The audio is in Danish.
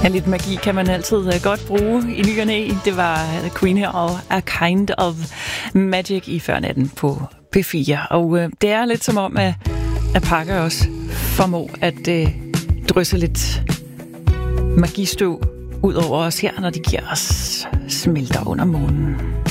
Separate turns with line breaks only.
Ja, lidt magi kan man altid godt bruge i ny og næ. Det var Queen her og A Kind of Magic i Førnatten på P4. Og det er lidt som om, at Parker også formår at drysse lidt magistøv ud over os her, når de giver os smelter under månen.